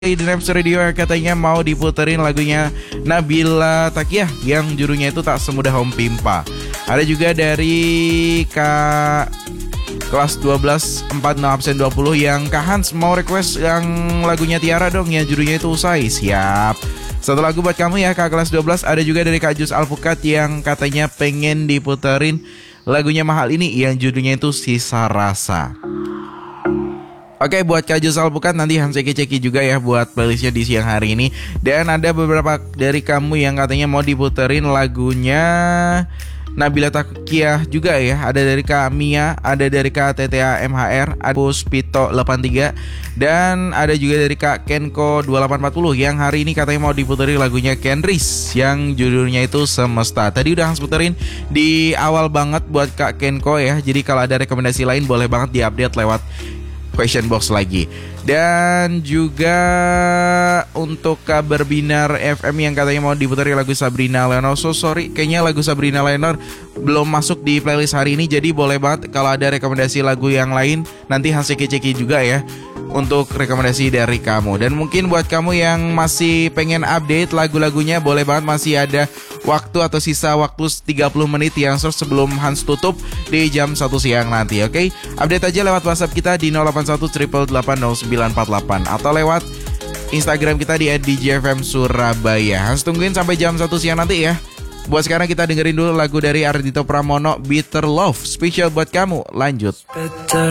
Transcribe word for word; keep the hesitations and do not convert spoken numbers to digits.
di Naps Radio yang katanya mau diputerin lagunya Nabila Takiyah yang judulnya itu Tak Semudah Om Pimpa. Ada juga dari Kak kelas dua belas empat enam absen dua puluh yang Kak Hans mau request yang lagunya Tiara dong yang judulnya itu Usai. Siap. Satu lagu buat kamu ya Kak kelas dua belas. Ada juga dari Kak Jus Alpukat yang katanya pengen diputerin lagunya Mahal ini yang judulnya itu Sisa Rasa. Oke, buat Kak Jus Alpukat nanti Hans ceki-ceki juga ya buat playlistnya di siang hari ini. Dan ada beberapa dari kamu yang katanya mau diputerin lagunya Nabila Takiyah juga ya. Ada dari Kak Mia, ada dari Kak T T A M H R, ada Puspito delapan tiga, dan ada juga dari Kak Kenko dua delapan empat nol yang hari ini katanya mau diputerin lagunya Kenris yang judulnya itu Semesta. Tadi udah Hans puterin di awal banget buat Kak Kenko ya. Jadi kalau ada rekomendasi lain boleh banget diupdate lewat question box lagi. Dan juga untuk kabar Binar F M yang katanya mau diputar lagu Sabrina Leonor. So sorry, kayaknya lagu Sabrina Leonor belum masuk di playlist hari ini. Jadi boleh banget kalau ada rekomendasi lagu yang lain nanti Hans ceki-ceki juga ya untuk rekomendasi dari kamu. Dan mungkin buat kamu yang masih pengen update lagu-lagunya, boleh banget masih ada waktu atau sisa waktu tiga puluh menit yang sebelum Hans tutup di jam satu siang nanti. Oke, update aja lewat WhatsApp kita di nol delapan satu delapan delapan nol sembilan empat delapan atau lewat Instagram kita di at d j f m surabaya. Hans tungguin sampai jam satu siang nanti ya. Buat sekarang kita dengerin dulu lagu dari Ardhito Pramono, Bitter Love, spesial buat kamu. Lanjut. Better